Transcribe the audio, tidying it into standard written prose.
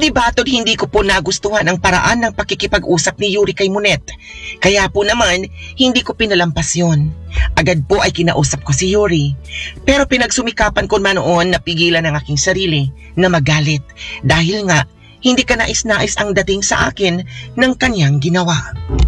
Kay batod hindi ko po nagustuhan ang paraan ng pakikipag-usap ni Yuri kay Monet. Kaya po naman, hindi ko pinalampas yun. Agad po ay kinausap ko si Yuri. Pero pinagsumikapan ko man noon na pigilan ang aking sarili na magalit. Dahil nga, hindi ka nais-nais ang dating sa akin ng kanyang ginawa.